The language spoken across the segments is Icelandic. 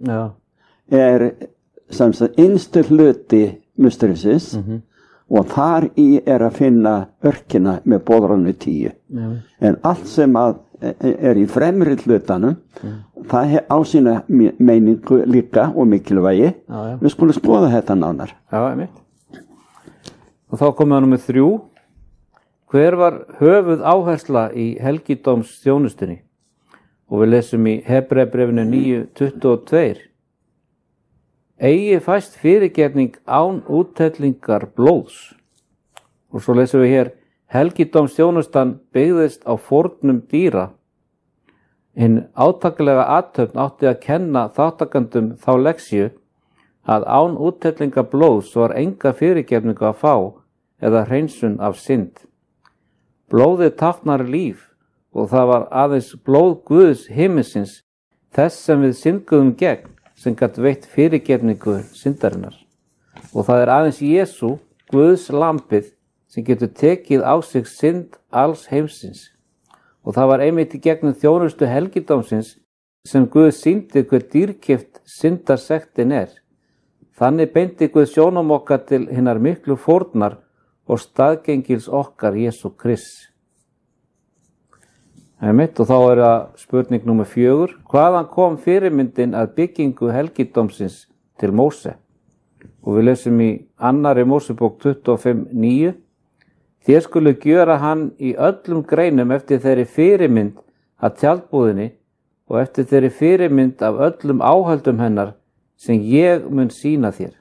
sem sagt innstu hluti musterisins og þar í að finna örkina með boðorðinu 10. En allt sem að í fremri hlutanum, það á sína meiningu líka og mikilvægi. Við skulum skoða þetta nánar. Já, einmitt. Og þá komum við númer 3. Hver var höfuð áhersla í helgidómsþjónustunni? Og við lesum í Hebreabréfinu 9:22. Eigi fæst fyrirgefning án úthellingar blóðs. Og svo lesum við hér, helgidómsþjónustan byggðist á fórnum dýra. Hinn átakilega athöfn átti að kenna þáttakandum þá leksíu að án úthellingar blóðs var enga fyrirgefningu að fá eða hreinsun af synd. Blóðið táknar líf og það var aðeins blóð Guðs himinsins, þess sem við syndguðum gegn, sem gat veitt fyrirgefningu syndarinnar. Og það aðeins Jesú, Guðs lambið, sem getur tekið á sig synd alls heimsins. Og það var einmitt í gegnum þjónustu helgidómsins sem Guð sýndi hver dýrkeypt syndarsektin Þannig beindi Guð sjónum okkar til hinnar miklu fórnar og staðgengils okkar Jesú Krist. Og þá það spurning númer 4. Hvaðan kom fyrirmyndin að byggingu helgidómsins til Móse? Og við lesum í 2. Mósebók 25:9. Þér skulu gjöra hann í öllum greinum eftir þeirri fyrirmynd að tjaldbúðinni og eftir þeirri fyrirmynd af öllum áhöldum hennar sem ég mun sýna þér.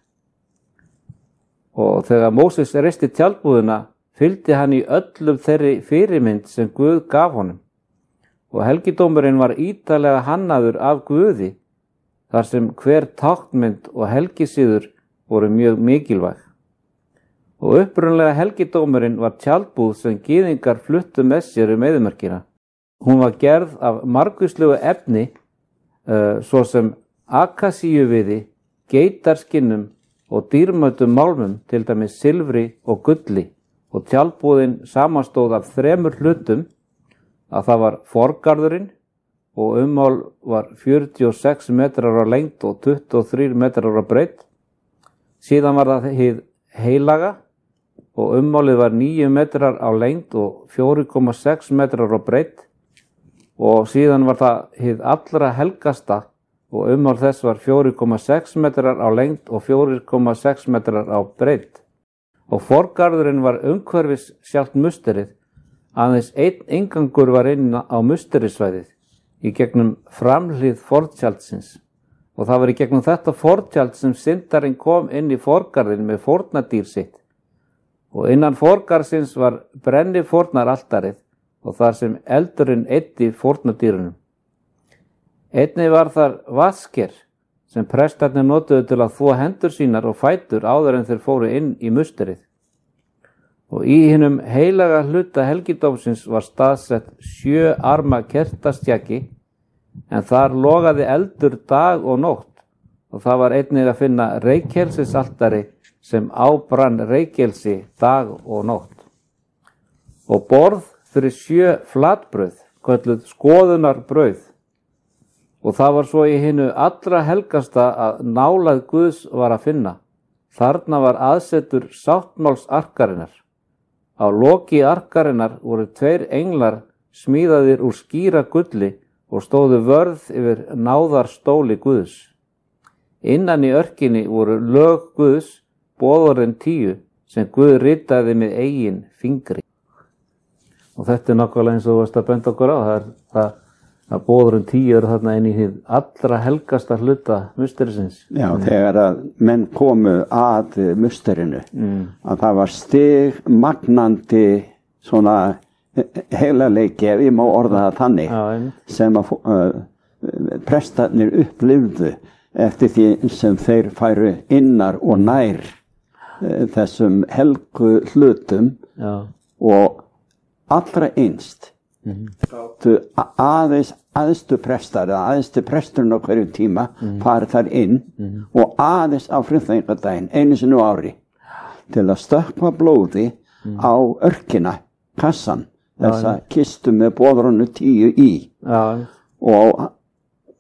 Og þegar Móses reisti tjaldbúðina, fylgdi hann í öllum þeirri fyrirmynd sem Guð gaf honum. Og helgidómurinn var ítarlega hannaður af Guði, þar sem hver táknmynd og helgisíður voru mjög mikilvæg. Og upprunlega helgidómurinn var tjaldbúð sem gyðingar fluttu með sér eyðimörkina. Hún var gerð af margvíslegu efni, svo sem akasíuviði, geitarskinnum og dýrmætum málmum, til dæmis silfri og gulli. Og tjaldbúðin samanstóð af 3 hlutum, að það var forgarðurinn og ummál var 46 metrar á lengd og 23 metrar á breidd. Síðan var það hið heilaga og ummálið var 9 metrar á lengd og 4,6 metrar á breidd. Og síðan var það hið allra helgasta og ummál þess var 4,6 metrar á lengd og 4,6 metrar á breidd. Og forgarðurinn var umhverfis sjálft musterið. Aðeins einn inngangur var inn á musterisvæðið í gegnum framhlið fortjaldsins. Og það var í gegnum þetta fortjald sem syndarinn kom inn í forgarðin með fórnardýr sitt. Og innan forgarðsins var brennifórnaraltarið og þar sem eldurinn eyddi fórnardýrunum. Einnig var þar vasker sem prestarnir notuðu til að þvo hendur sínar og fætur áður en þeir fóru inn í musterið. Og í hinum heilaga hluta helgidómsins var staðsett 7 arma kertastjaki, en þar logaði eldur dag og nótt, og það var einnig að finna reykelsisaltari sem ábrann reykelsi dag og nótt. Og borð fyrir 7 flatbrauð, kölluð skoðunarbrauð, og það var svo í hinu allra helgasta að nálægð Guðs var að finna. Þarna var aðsetur sáttmálsarkarinnar. Á loki arkarinnar voru 2 englar smíðaðir úr skíra gulli og stóðu vörð yfir náðarstóli Guðs. Innan í örkinni voru lög Guðs, boðorðin 10, sem Guð ritaði með eigin fingri. Og þetta nákvæmlega eins og þú varst að benda okkur á, það boðorðin 10 þarna inn í hið allra helgasta hluta musterisins. Já, þegar að menn komu að musterinu, að það var stigmagnandi svona heilagleiki, ef ég má orða það þannig, sem að prestarnir upplifðu eftir því sem þeir færu innar og nær þessum helgu hlutum. Og allra einst gátu aðstu prestar eða aðstu presturinn á hverju tíma farið þar inn og aðeins á friðþægingadaginn einu sinni á ári til að stökkva blóði á örkina, kassan, þessa kistu með boðorðinu 10 í. Og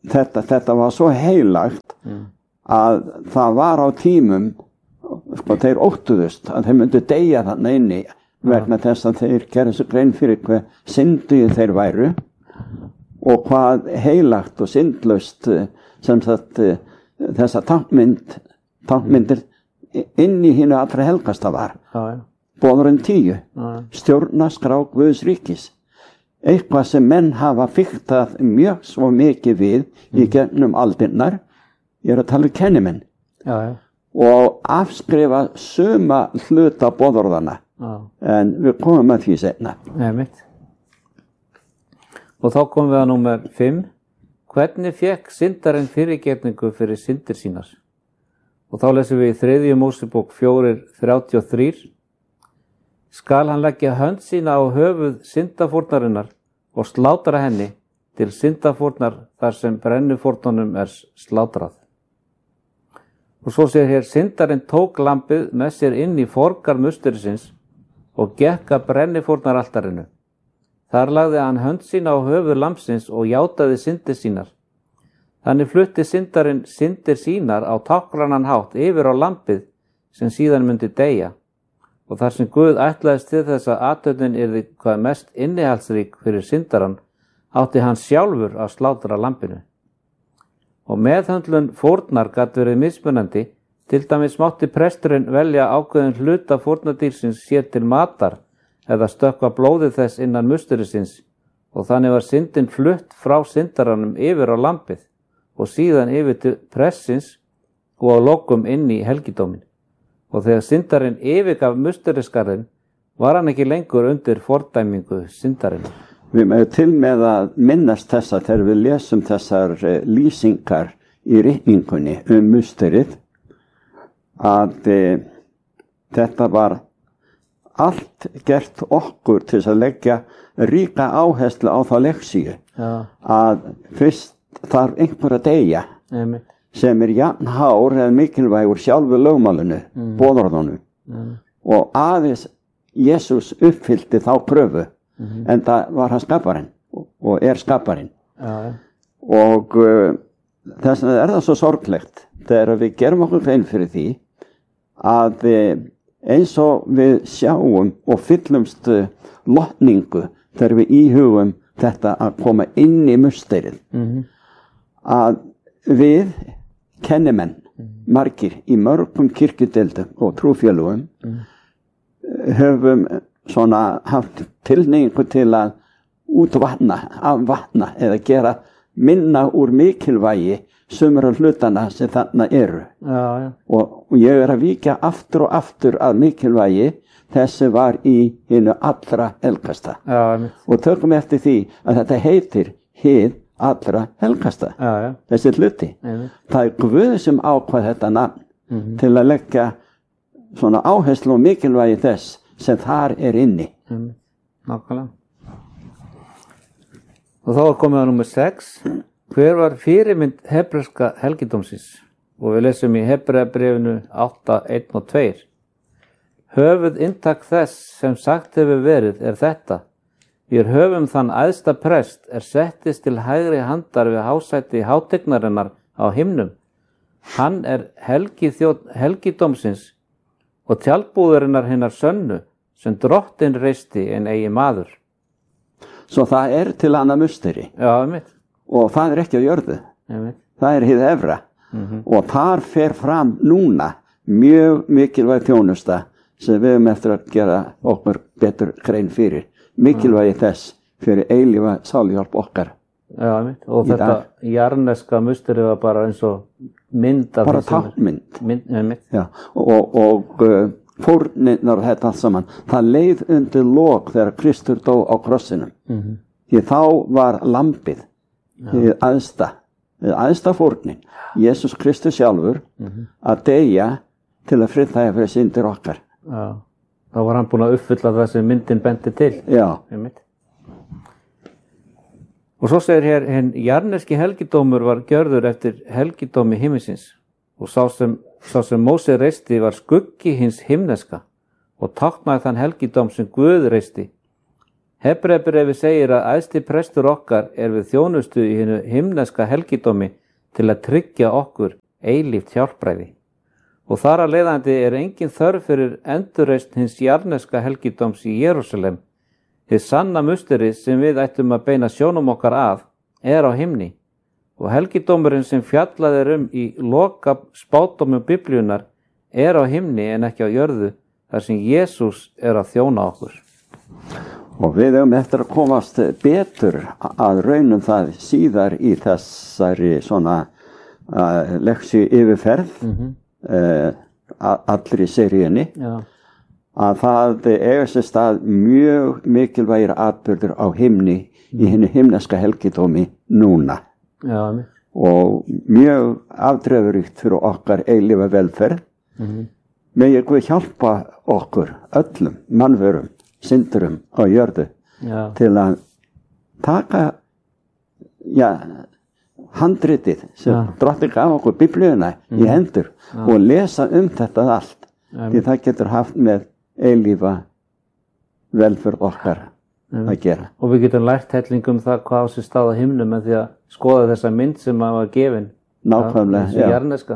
þetta var svo heilagt að það var á tímum, sko, þeir óttuðust að þeir myndu deyja þarna inni vegna þess að þeir gerðu svo grein fyrir hver syndugi þeir væru og hvað heilagt og syndlaust sem sagt þessa tákmyndir inn í hinu allra helgasta var. Boðurinn 10, stjórnarskrá Guðs ríkis. Eitthvað sem menn hafa fiktað mjög svo mikið við í gegnum aldirnar, ég að tala kennimenn, og afskrifa suma hluta boðorðana, en við komum að því seinna. Og þá komum við að númer 5. Hvernig fékk syndarinn fyrirgefningu fyrir syndir sínar? Og þá lesum við í 3. Mósebók 4:33. Skal hann leggja hönd sína á höfuð syndafórnarinnar og slátra henni til syndafórnar þar sem brennufórnunum slátrað. Og svo segir hér, syndarinn tók lambið með sér inn í forgarð musterisins og gekk að brennufórnaraltarinu. Þar lagði hann hönd sína á höfuð lambsins og játaði syndir sínar. Þannig flutti syndarinn syndir sínar á táknrænan hátt yfir á lambið sem síðan myndi deyja. Og þar sem Guð ætlaðist til þess að athöfnin yrði hvað mest innihaldsrík fyrir syndarann, átti hann sjálfur að slátra lambinu. Og meðhöndlun fórnar gat verið mismunandi, til dæmis mátti presturinn velja ákveðin hluta fórnadýrsins sér til matar eða stökkva blóðið þess innan musterisins og þannig var syndin flutt frá syndarannum yfir á lambið og síðan yfir til pressins og að lokum inn í helgidómin. Og þegar syndarinn yfirgaf musterisgarðinn var hann ekki lengur undir fordæmingu syndarinn. Við erum til með að minnast þessa þegar við lesum þessar lýsingar í ritningunni musterið að þetta var allt gert okkur til að leggja ríka áherslu á þá leksíu að fyrst þarf einhver að deyja sem jafn hár eða mikilvægur sjálfu lögmálinu, boðorðunum. Og aðeins Jesús uppfyllti þá kröfu, en það var hann skaparinn og skaparinn. Og þess vegna það svo sorglegt þegar við gerum okkur grein fyrir því að eins og við sjáum og fyllumst lotningu þegar við íhugum þetta að koma inn í musterið, að við kennimenn, margir í mörgum kirkjudeildum og trúfélögum höfum svona haft tilhneigingu til að afvatna eða gera minna úr mikilvægi sumra hlutana sem þarna eru. Og ég að víkja aftur og aftur að mikilvægi þessi var í hinu allra helgasta. Og tökum eftir því að þetta heitir hið allra helgasta, þessi hluti. Það Guð sem ákvað þetta nafn til að leggja svona áherslu og mikilvægi þess sem þar inni. Nákvæmlega. Og þá komið að númer 6. Hver var fyrirmynd hebreska helgidómsins? Og við lesum í Hebreabréfinu 8:1 og 2. Höfuð inntak þess sem sagt hefur verið þetta. Við höfum þann æðsta prest settist til hægri handar við hásæti hátignarinnar á himnum. Hann helgidómsins og tjaldbúðurinnar hinnar sönnu sem drottin reisti en eigi maður. Svo það til annað musteri. Og það ekki á jörðu. Það hið efra. Og þar fer fram núna mjög mikilvæg þjónusta sem við höfum eftir að gera okkur betur grein fyrir. Mikilvægi þess fyrir eilífa sáluhjálp okkar. Og þetta jarneska musteri var bara eins og mynd af bara tákmynd. Og fórnirnar og þetta allt saman, það leið undir lok þegar Kristur dó á krossinum. Því þá var lambið hið æðsta fórnin, Jesús Kristus sjálfur, að deyja til að friðþægja fyrir syndir okkar. Þá var hann búinn að uppfylla það sem myndin benti til. Og svo segir hér, hinn jarneski helgidómur var gjörður eftir helgidómi himminsins og sá sem Móse reisti var skuggi hins himneska og táknaði þann helgidóm sem Guð reisti. Hebreabrefi segir að æðsti prestur okkar við þjónustu í hinu himneska helgidómi til að tryggja okkur eilíft hjálpræði. Og þar að leiðandi engin þörf fyrir endurreisn hins jarneska helgidóms í Jerúsalem. Hið sanna musteri sem við ættum að beina sjónum okkar að á himni. Og helgidómurinn sem fjallað í loka spádómum Biblíunnar á himni en ekki á jörðu, þar sem Jesús að þjóna okkur. Og við höfum eftir að komast betur að raunum það síðar í þessari svona leksíu yfirferð allri seríunni, að það sér stað mjög mikilvægir atburður á himni í hinu himneska helgidómi núna. Já. Og mjög afdrifaríkt fyrir okkar eilífa velferð. Megi Guð hjálpa okkur öllum mannverum, syndurum á jörðu til að taka handritið sem Drottinn gaf okkur Biblíuna í hendur og lesa þetta allt, því það getur haft með eilífa velferð okkar að gera. Og við getum lært hellingum það hvað á sér stað á himnum með því að skoða þessa mynd sem var gefin. Nákvæmlega, þessu jarneska.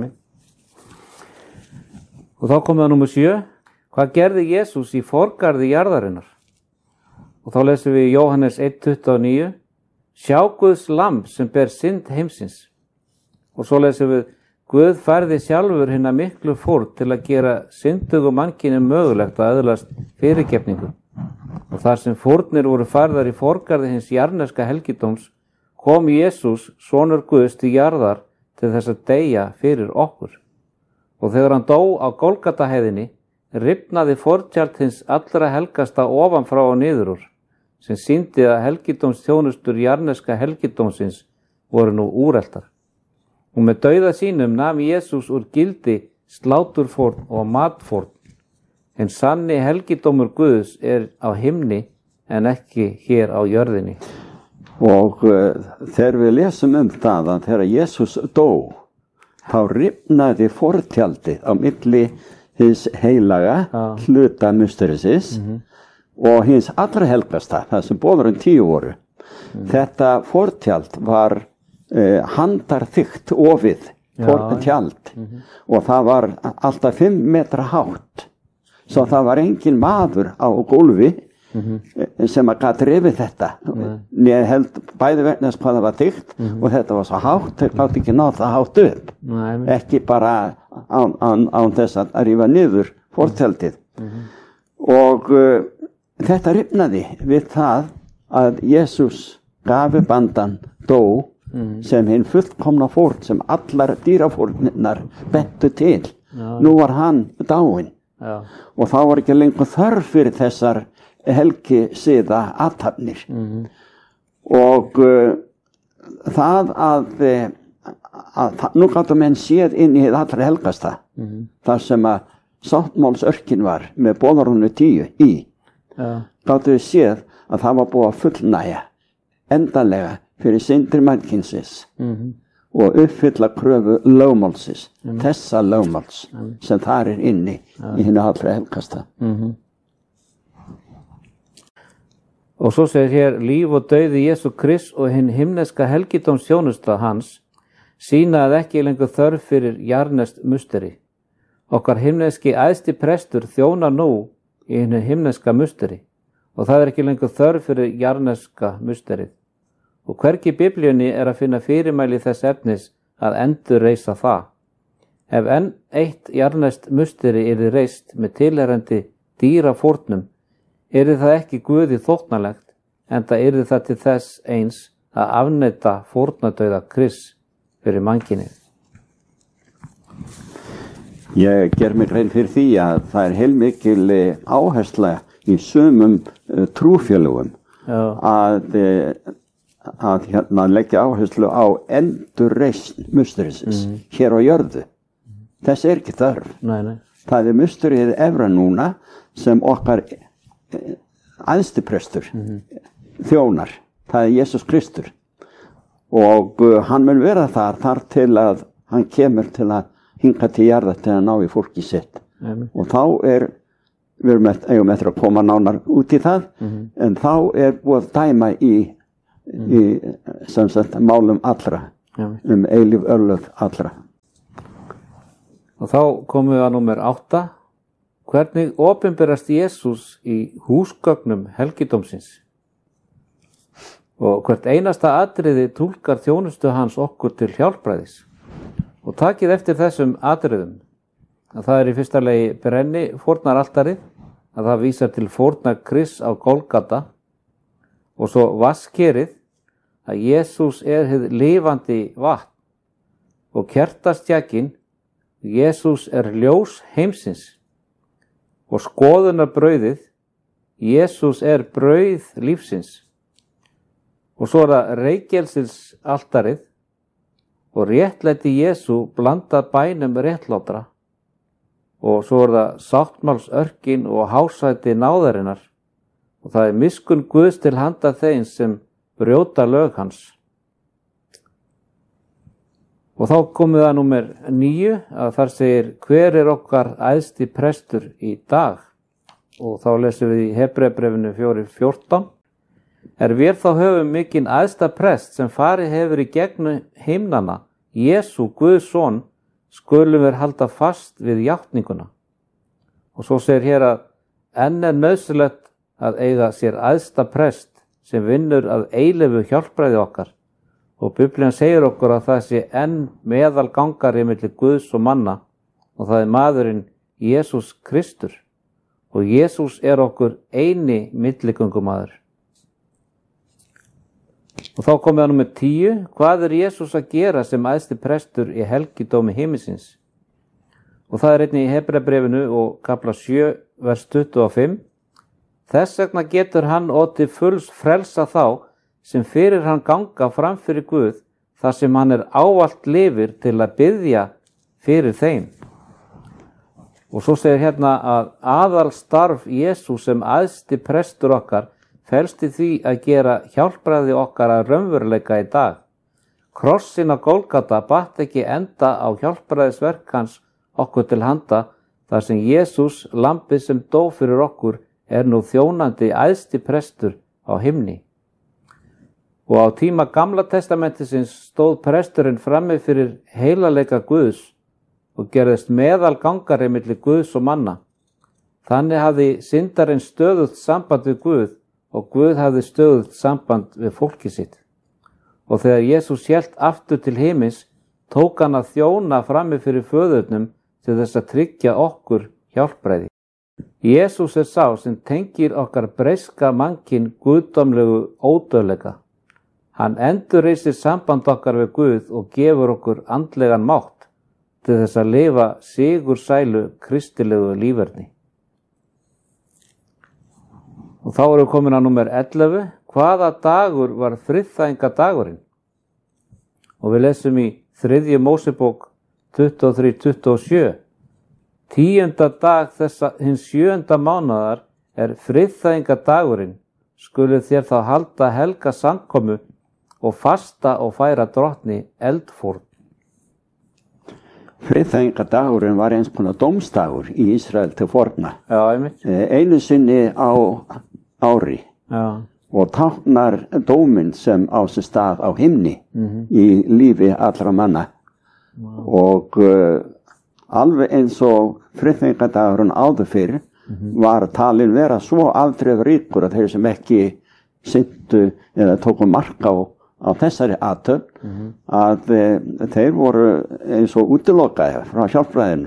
Og þá komum við að númer 7. Hvað gerði Jesús í forgarði jarðarinnar? Og þá lesum við Jóhannes 1:29. Sjá Guðs lamb sem ber synd heimsins. Og svo lesum við Guð færði sjálfur hina miklu fórn til að gera syndugum mannkyni mögulegt að öðlast fyrirgefningu. Og þar sem fórnir voru færðar í forgarði hins jarneska helgidóms, kom Jesús, sonur Guðs, til jarðar til þess að deyja fyrir okkur. Og þegar hann dó á Golgataheiðinni, rifnaði fortjald hins allra helgasta ofanfrá og niður úr, sem sýndi að helgidómsþjónustur jarneska helgidómsins voru nú úreltar. Og með dauða sínum nam Jesús úr gildi sláturfórn og matfórn. En sanni helgidómur Guðs á himni en ekki hér á jörðinni. Og þegar við lesum það að þegar Jesús dó, þá rifnaði fortjaldið á milli hins heilaga hluta musterisins og hins allra helgasta, það sem bóðurinn 10 voru. Þetta fortjald var handarþykkt ofið fortjald og það var alltaf 5 metra hátt, svo það var engin maður á gólfi sem að gat rifið þetta. Ég held bæði vegna þess hvað það var þykkt og þetta var svo hátt, þeir gátt ekki náð það hátt upp. Ekki bara án þess að rífa niður fortjaldið. Og þetta rifnaði við það að Jesús gaf upp andan, dó, sem hinn fullkomna fórn sem allar dýrafórnirnar bentu til. Nú var hann dáinn. Og þá var ekki lengur þörf fyrir þessar helgisiða athafnir. Og það að nú gáttu menn séð inn í hið allra helgasta, þar sem að sáttmálsörkin var með boðorðinu 10 í, gáttu við séð að það var búið að fullnægja endanlega fyrir syndir mannkynsins og uppfylla kröfu lögmálsins, þessa lögmáls sem þar inni í hinu allra helgasta. Og svo segir hér, líf og dauði Jesú Krist og hinn himneska helgidómsþjónusta hans sýna að ekki lengur þörf fyrir jarnest musteri. Okkar himneski æðsti prestur þjónar nú í hinu himneska musteri og það ekki lengur þörf fyrir jarneska musterið. Og hvergi í Biblíunni að finna fyrirmæli þess efnis að endurreisa það. Ef enn eitt jarnest musteri yrði reist með tilheyrandi dýrafórnum, yrði það ekki Guði þóknanlegt, enda yrði það til þess eins að afneita fórnadauða Krists fyrir mannkynið. Ég ger mig grein fyrir því að það heilmikil áhersla í sumum trúfélögum að leggja áherslu á endurreisn musterisins hér á jörðu. Þess ekki þörf. Nei. Það musterið efra núna sem okkar æðsti prestur þjónar. Það Jesús Kristur. Og hann mun vera þar til að hann kemur til að hinga til jarðar til að ná í fólki sitt. Og þá við eigum eftir að koma nánar út í það, en þá búið að dæma í sem sagt málum allra, eilíf örlög allra. Og þá komum við að númer 8. Hvernig opinberast Jesús í húsgögnum helgidómsins? Og hvert einasta atriði túlkar þjónustu hans okkur til hjálpræðis. Og takið eftir þessum atriðum, að það í fyrsta lagi brenni fórnaraltarið, að það vísar til fórnar Krists á Golgata, og svo vasskerið, að Jesús hið lifandi vatn, og kertastjakinn, Jesús ljós heimsins, og skoðunarbrauðið, Jesús brauð lífsins, og svo það reykelsilsaltarið, og réttlæti Jesú blandað bænum réttlátra, og svo það sáttmálsörkin og hásæti náðarinnar, og það miskunn Guðs til handa þeim sem brjóta lög hans. Og þá komum við að númer 9, að þar segir, hver okkar æðsti prestur í dag? Og þá lesum við í Hebreabréfinu 4:14. Við þá höfum mikinn æðsta prest sem farið hefur í gegnum himnana, Jesú, Guðs son, skulum við halda fast við játninguna. Og svo segir hér að enn nauðsynlegt að eiga sér æðsta prest sem vinnur að eilífu hjálpræði okkar. Og Biblían segir okkur að það sé enn meðal gangari milli Guðs og manna, og það maðurinn Jesús Kristur. Og Jesús okkur eini milligöngumaður. Og þá komum við að númer 10. Hvað Jesús að gera sem æðsti prestur í helgidómi himinsins? Og það einnig í Hebreabréfinu og kapla 7, vers 25. Þess vegna getur hann til fulls frelsa þá sem fyrir hann ganga fram fyrir Guð, þar sem hann ávallt lifir til að biðja fyrir þeim. Og svo segir hérna að aðalstarf Jesús sem æðsti prestur okkar felst í því að gera hjálpræði okkar að raunveruleika í dag. Krossin á Golgata batt ekki enda á hjálpræðisverk hans okkur til handa, þar sem Jesús, lambið sem dó fyrir okkur, nú þjónandi æðsti prestur á himni. Og á tíma Gamla testamentisins stóð presturinn frammi fyrir heilagleika Guðs og gerðist meðal gangari milli Guðs og manna. Þannig hafði syndarinn stöðugt samband við Guð og Guð hafði stöðugt samband við fólkið sitt. Og þegar Jesús hélt aftur til himins, tók hann að þjóna frammi fyrir föðurnum til þess að tryggja okkur hjálpræði. Jesús sá sem tengir okkar breyska mannkyn guðdómlegu ódauðleika. Hann endurreisir samband okkar við Guð og gefur okkur andlegan mátt til þess að lifa sigursælu kristilegu líferni. Og þá erum við komin að númer 11. Hvaða dagur var friðþægingadagurinn? Og við lesum í 3. Mósebók 23:27. 10. dag hins 7. mánaðar friðþægingadagurinn. Skuluð þér þá halda helga samkomu og fasta og færa drottni eldfórn. Friðþægingadagurinn var eins konar dómsdagur í Ísrael til forna. Já, einmitt. Einu sinni á ári. Já. Og táknar dóminn sem á sér stað á himni í lífi allra manna. Og alveg eins og friðþægingadagurinn áður fyrr var talin vera svo afdrifaríkur að þeir sem ekki syntu eða tóku mark á þessari athöfn að þeir voru eins og útilokaðir frá hjálpræðinu.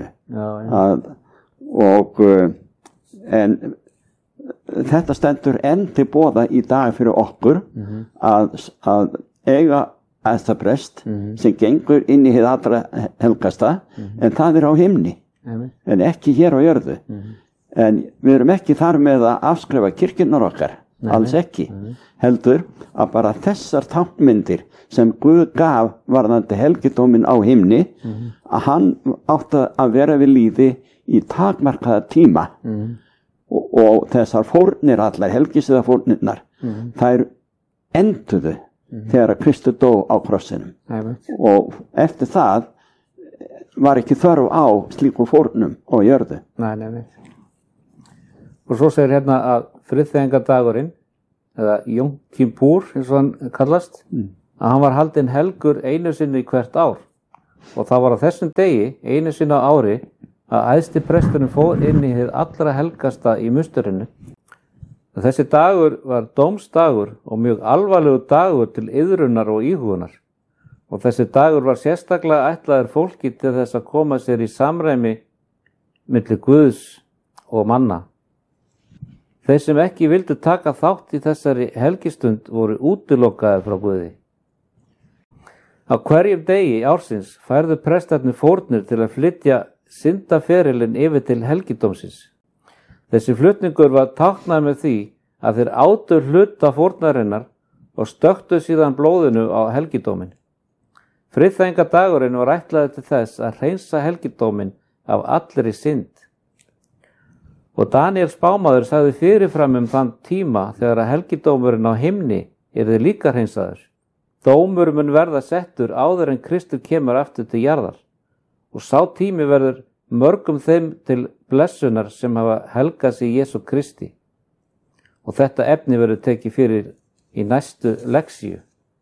En þetta stendur enn til boða í dag fyrir okkur að eiga æðstaprest sem gengur inn í hið allra helgasta, en það á himni en ekki hér á jörðu. En við erum ekki þar með að afskrifa kirkjurnar okkar, alls ekki. Heldur að bara þessar táknmyndir sem Guð gaf varðandi helgidóminn á himni, að hann átti að vera við líði í takmarkaða tíma. Og þessar fórnir allar, helgisiðafórnirnar, þær enduðu þegar að Kristur dó á krossinum. Og eftir það var ekki þörf á slíkum fórnum á jörðu. Nei. Og svo segir hérna að friðþægingadagurinn, eða Jom Kippur, eins og hann kallast, að hann var haldinn helgur einu sinni hvert ár. Og það var á þessum degi, einu sinni á ári, að æðsti presturinn fór inn í hið allra helgasta í musturinu. Þessi dagur var dómsdagur og mjög alvarlegur dagur til iðrunar og íhugunar. Og þessi dagur var sérstaklega ætlaður fólki til þess að koma sér í samræmi milli Guðs og manna. Þeir sem ekki vildu taka þátt í þessari helgistund voru útilokaðir frá Guði. Á hverjum degi ársins færðu prestarnir fórnir til að flytja syndaferilinn yfir til helgidómsins. Þessi flutningur var táknað með því að þeir átu hluta fórnarinnar og stöktu síðan blóðinu á helgidómin. Friðþægingadagurinn var ætlaður til þess að hreinsa helgidómin af allri synd. Og Daniel spámaður sagði fyrirfram þann tíma þegar að helgidómurinn á himni yrði líka hreinsaður. Dómur mun verða settur áður en Kristur kemur aftur til jarðar. Og sá tími verður mörgum þeim til blessunar sem hafa helgað sig Jesú Kristi. Og þetta efni verður tekið fyrir í næstu leksíu.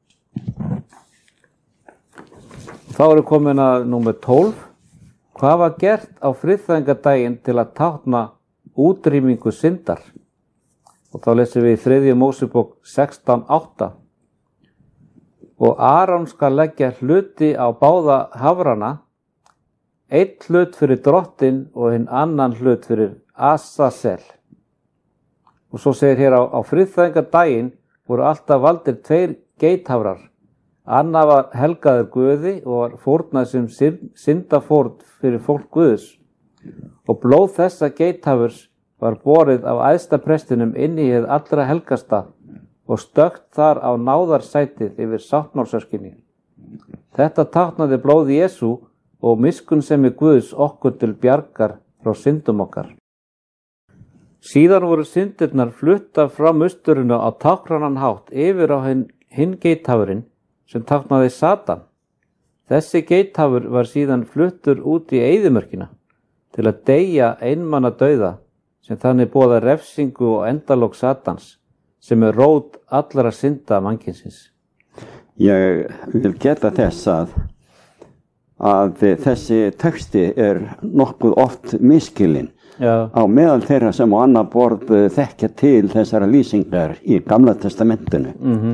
Þá erum komin að númer 12. Hvað var gert á friðþægingadaginn til að tákna útrýmingu syndar? Og þá lesum við í 3. Mósebók 16:8. Og Aron skal leggja hluti á báða hafrana, einn hlut fyrir drottinn og hinn annan hlut fyrir Azazel. Og svo segir hér á friðþægingadaginn voru alltaf valdir 2 geithafrar. Annar var helgaður Guði og var fórnað sem syndafórn fyrir fólk Guðs. Og blóð þessa geithafurs var borið af æðsta prestinum inn í hið allra helgasta og stökkt þar á náðarsætið yfir sáttmálsöskinni. Þetta táknaði blóð Jesú og miskunnsemi Guðs okkur til bjargar frá syndum okkar. Síðan voru syndirnar fluttar frá musturinu á táknrænan hátt yfir á hinn geithafurinn sem táknaði Satan. Þessi geithafur var síðan fluttur út í eyðimörkina til að deyja einmana dauða sem þannig boða refsingu og endalok Satans sem rót allra synda mannkynsins. Ég vil geta þess að þessi texti nokkuð oft miskilinn. Já. Á meðal þeirra sem á annað borð þekkja til þessara lýsingar í Gamla testamentinu.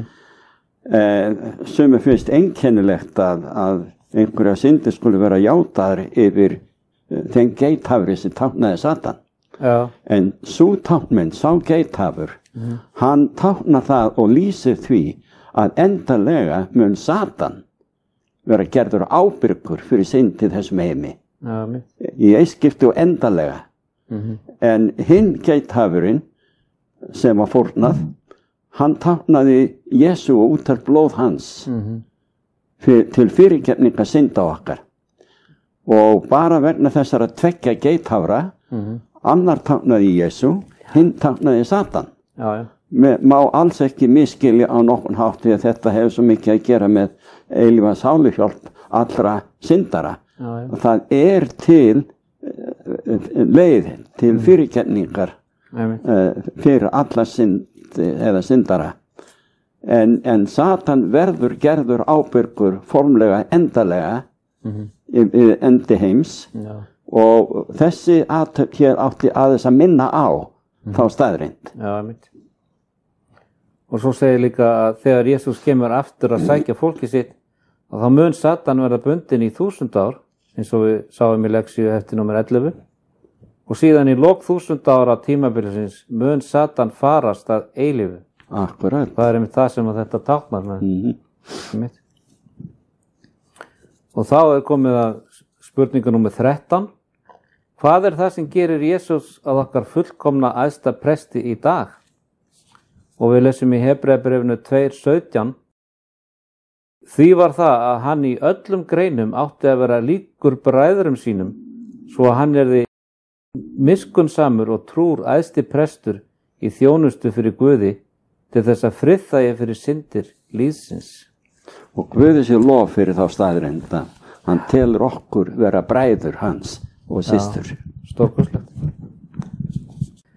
Sumir finnst einkennilegt að einhverja syndir skuli vera játaðar yfir þeim geithafri sem táknaði Satan. Já. En sú táknmynd, sá geithafur, hann táknar það og lýsir því að endanlega mun Satan vera gerður ábyrgur fyrir synd í þessum heimi. Í eiskipti og endanlega. En hinn geithafurinn sem var fórnað, hann táknaði Jesú og úttal blóð hans til fyrirgefningar synda okkar. Og bara vegna þessara 2 geithafra, annar táknaði Jesú, hinn táknaði Satan. Já. Má alls ekki miskilja á nokkurn hátt því að þetta hefur svo mikið að gera með eilífa sáluhjálp allra syndara. Já. Það til leið til fyrirgefningar fyrir alla synd eða syndara. En Satan verður gerður ábyrgur formlega endalega endi heims. Já. Og þessi athöfn hér átti aðeins að minna á þá staðreynd. Já, mitt. Og svo segir líka að þegar Jesús kemur aftur að sækja fólki sitt, að þá mun Satan verða bundinn í 1000 ár, eins og við sáum í leksíu eftir númer 11. Og síðan í lok 1000 ára tímabilisins mun Satan farast að eilífu. Akkurat. Það einmitt það sem að þetta táknar með. Og þá komið að spurningu númer 13. Hvað það sem gerir Jesús að okkar fullkomna æðsta presti í dag? Og við lesum í Hebreabréfinu 2:17. Því var það að hann í öllum greinum átti að vera líkur bræðrum sínum, svo að hann yrði miskunnsamur og trúr æðsti prestur í þjónustu fyrir Guði til þess að friðþægja fyrir syndir lífsins. Og Guði sé lof fyrir þá staðreynd að hann telur okkur vera bræður hans og systur. Stórkostlegt.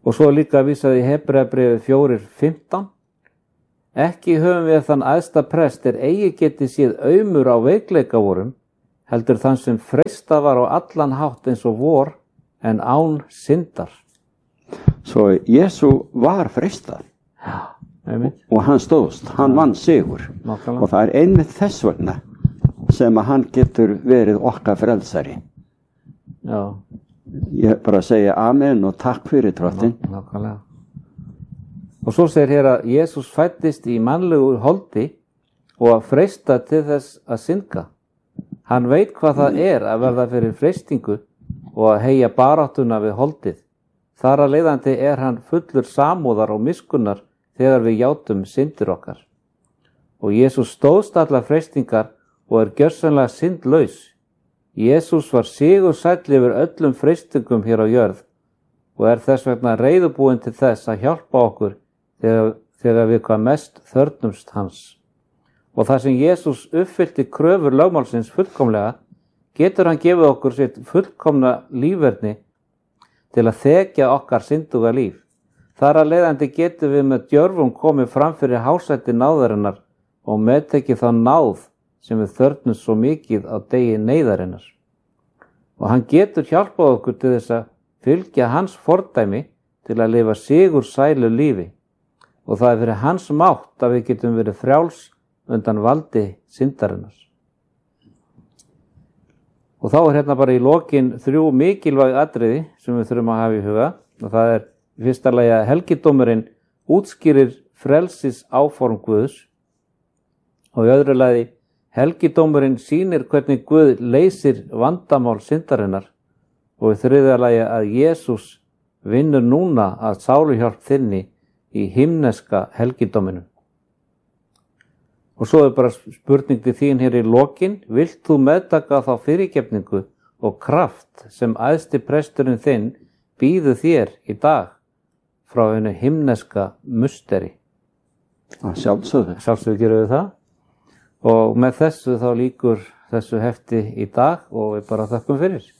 Og svo líka vísaði í Hebreabréfið 4:15. Ekki höfum við þann æðsta prest eigi geti séð aumur á veikleika vorum, heldur þann sem freistað var á allan hátt eins og vor, en án syndar. Svo Jesú var freistað. Já, einmitt. Og hann stóðst, hann vann sigur. Nákvæmlega. Og það einmitt þess vegna sem að hann getur verið okkar frelsari. Já. Ég bara segja amen og takk fyrir drottin. Nákvæmlega. Og svo segir hér að Jesús fæddist í mannlegu holdi og að freista til þess að synga. Hann veit hvað það að verða fyrir freistingu og að heyja baráttuna við holdið. Þar að leiðandi hann fullur samúðar og miskunnar þegar við játum syndir okkar. Og Jesús stóðst allar freistingar og gjörsamlega syndlaus. Jesús var sigursæll yfir öllum freistingum hér á jörð og þess vegna reiðubúinn til þess að hjálpa okkur þegar við hvað mest þörfnumst hans. Og þar sem Jesús uppfyllti kröfur lögmálsins fullkomlega, getur hann gefið okkur sitt fullkomna lífverðni til að þekja okkar synduga líf. Þar að leiðandi getum við með djörfum komið fram fyrir hásætti náðarinnar og meðtekið þá náð sem við þörfnumst svo mikið á degi neyðarinnar. Og hann getur hjálpað okkur til þess að fylgja hans fordæmi til að lifa sigursælu lífi. Og það fyrir hans mátt að við getum verið frjáls undan valdi syndarinnar. Og þá hérna bara í lokin 3 mikilvæg atriði sem við þurfum að hafa í huga. Og það í fyrsta lagi að helgidómurinn útskýrir frelsis áform Guðs. Og í öðru lagi helgidómurinn sýnir hvernig Guð leysir vandamál syndarinnar. Og í þriðja lagi að Jesús vinnur núna að sáluhjálp þinni í himneska helgidóminum. Og svo bara spurning til þín hér í lokin, vilt þú meðtaka þá fyrirgefningu og kraft sem æðsti presturinn þinn býður þér í dag frá einu himneska musteri? Sjálfsögðu. Sjálfsögðu gerum við það. Og með þessu þá lýkur þessu hefti í dag og við bara þakkum fyrir.